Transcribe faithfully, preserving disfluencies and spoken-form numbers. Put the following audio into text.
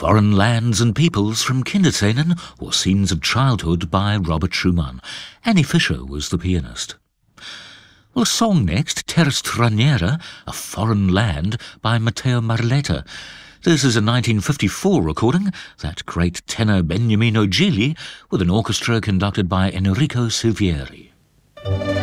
Foreign Lands and Peoples from Kinderszenen or Scenes of Childhood by Robert Schumann. Annie Fisher was the pianist. Well, a song next, Terra Straniera, A Foreign Land by Matteo Marletta. This is a nineteen fifty-four recording, that great tenor Beniamino Gigli, with an orchestra conducted by Enrico Silvieri.